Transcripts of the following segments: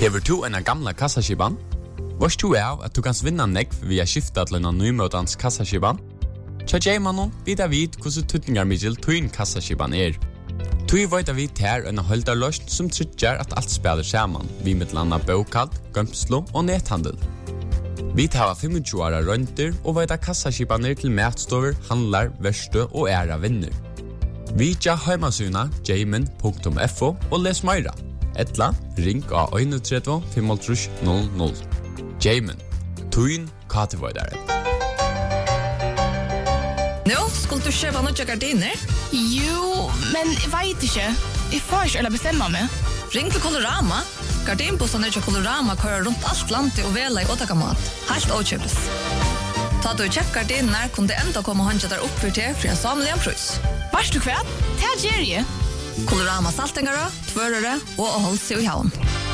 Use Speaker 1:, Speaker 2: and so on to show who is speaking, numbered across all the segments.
Speaker 1: Hever du en gamla kassaskipan? Vars du av at du kan vinna nekv via skifta til en nymøtans kassaskipan? Tja Jaimanon vidar vid hvordan tutningar middel tuin kassaskipan Tui veit vi ter en holdarløst som tryggjar at alt spiller saman, vi med landa bokald, gømslo og nethandel. Vi tar 25 åra rønter og veit kassaskipaner til matstover, handlar, verste og æra vinner. Vi tja heimasuna jaimin.fo og les meira. Etla, ring av 31 55 00. Jaimin, tuin katevoidare.
Speaker 2: Nå, skulle du kjøpe noen gardiner?
Speaker 3: Jo, men jeg vet ikke. Jeg får ikke eller bestemme meg.
Speaker 2: Ring til Colorama. Gardinbostene til Colorama kører rundt alt landet og vela i åtakamat. Helt åkjøpes. Ta du kjøpt gardiner, kunne det enda komme håndje der opp for en samlig en prøys.
Speaker 3: Varst du kvært? Det er Jerry.
Speaker 2: Colorama saltingere, tvørere og holdt seg i havn.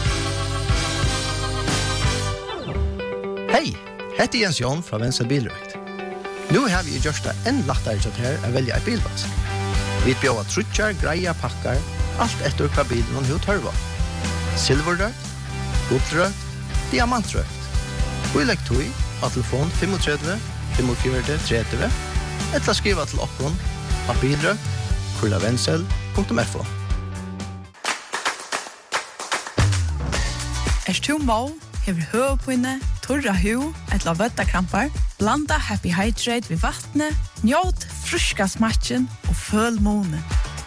Speaker 4: Hei, hette Jens Jon fra Venstre Bilrøkt. Nu har vi gjort det enn lettere til her å velge en bilvask. Vi bjør trutjar, greia, pakkar, alt etter hva bilen og hva tørver. Silverrøkt, guldrøkt, diamantrøkt. Og i legg tog av telefon 35 45 30 eller skriva til oppgånd av bilrøkt@vensel.fo.
Speaker 3: Du må, hever høvpinne, torra hu, etla vøttakrampar, blanda Happy Hydrate ved vattnet, njåt fruska smatchen og føl måne.